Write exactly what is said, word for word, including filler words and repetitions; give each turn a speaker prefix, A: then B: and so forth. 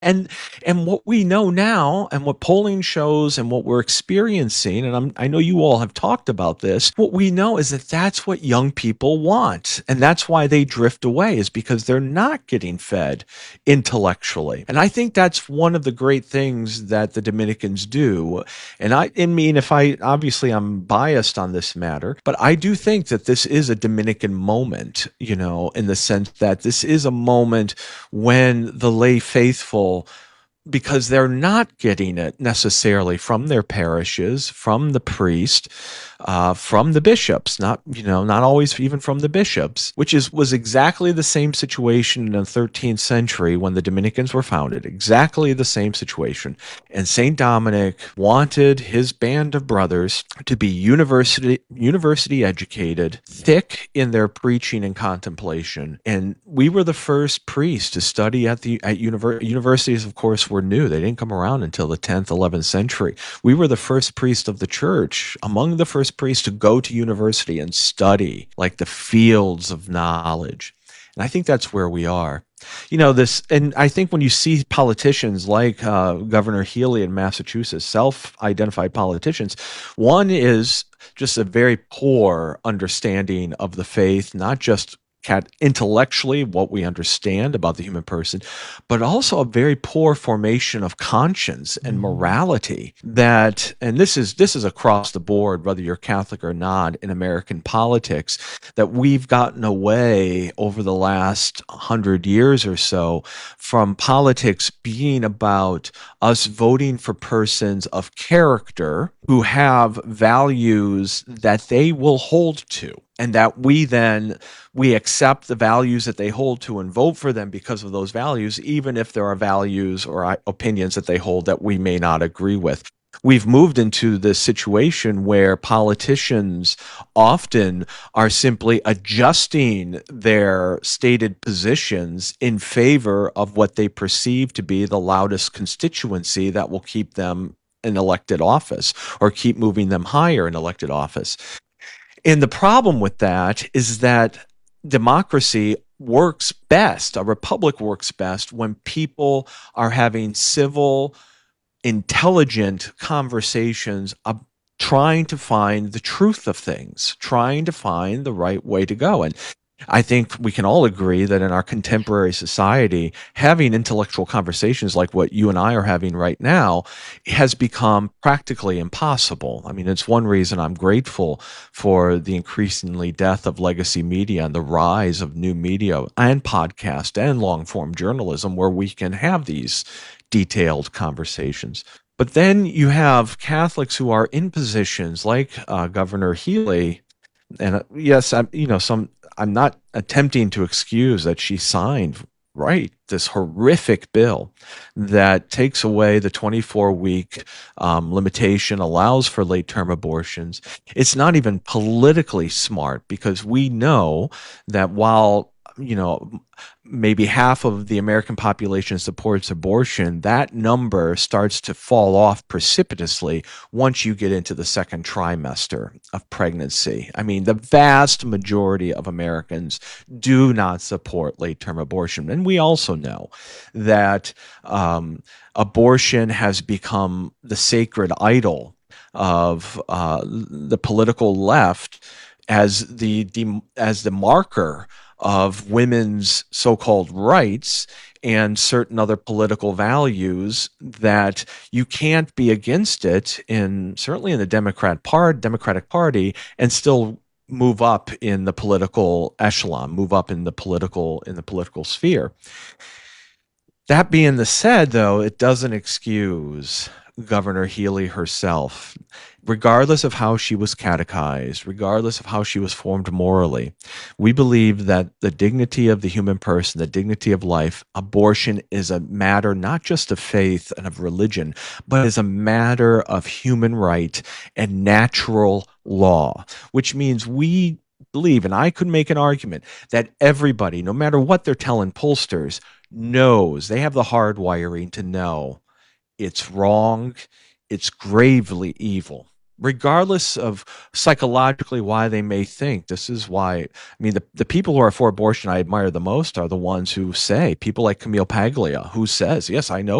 A: And and what we know now and what polling shows and what we're experiencing, and I'm, I know you all have talked about this, what we know is that that's what young people want. And that's why they drift away, is because they're not getting fed intellectually. And I think that's one of the great things that the Dominicans do. And I, I mean, if I, obviously I'm biased on this matter, but I do think that this is a Dominican moment, you know, in the sense that this is a moment when the lay faithful, because they're not getting it necessarily from their parishes, from the priest, uh, from the bishops, not, you know, not always even from the bishops, which is was exactly the same situation in the thirteenth century when the Dominicans were founded. Exactly the same situation. And Saint Dominic wanted his band of brothers to be university university educated, thick in their preaching and contemplation. And we were the first priests to study at the at univer- universities. Of course, were new. They didn't come around until the tenth, eleventh century. We were the first priests of the church, among the first priests to go to university and study, like the fields of knowledge. And I think that's where we are. You know, this, and I think when you see politicians like uh, Governor Healy in Massachusetts, self identified politicians, one is just a very poor understanding of the faith, not just cat intellectually what we understand about the human person, but also a very poor formation of conscience and morality. That, and this is this is across the board, whether you're Catholic or not, in American politics, that we've gotten away over the last hundred years or so from politics being about us voting for persons of character who have values that they will hold to, and that we then we accept the values that they hold to and vote for them because of those values, even if there are values or uh, opinions that they hold that we may not agree with. We've moved into this situation where politicians often are simply adjusting their stated positions in favor of what they perceive to be the loudest constituency that will keep them in elected office or keep moving them higher in elected office. And the problem with that is that democracy works best, a republic works best when people are having civil, intelligent conversations, uh, trying to find the truth of things, trying to find the right way to go. And I think we can all agree that in our contemporary society, having intellectual conversations like what you and I are having right now has become practically impossible. I mean, it's one reason I'm grateful for the increasingly death of legacy media and the rise of new media and podcast and long form journalism where we can have these detailed conversations. But then you have Catholics who are in positions like uh, Governor Healy, and uh, yes, I'm, you know, some I'm not attempting to excuse that she signed, right, this horrific bill that takes away the twenty-four week um, limitation, allows for late term abortions. It's not even politically smart because we know that while, you know, maybe half of the American population supports abortion, that number starts to fall off precipitously once you get into the second trimester of pregnancy. I mean, the vast majority of Americans do not support late term abortion. And we also know that um, abortion has become the sacred idol of uh, the political left as the, the as the marker of women's so-called rights and certain other political values, that you can't be against it in certainly in the Democrat part Democratic Party and still move up in the political echelon, move up in the political in the political sphere. That being the said, though, it doesn't excuse Governor Healy herself. Regardless of how she was catechized, regardless of how she was formed morally, we believe that the dignity of the human person, the dignity of life, abortion is a matter not just of faith and of religion, but is a matter of human right and natural law, which means we believe, and I could make an argument, that everybody, no matter what they're telling pollsters, knows, they have the hard wiring to know it's wrong, it's gravely evil. regardless of psychologically why they may think. This is why, I mean, the, the people who are for abortion I admire the most are the ones who say, people like Camille Paglia, who says, yes, I know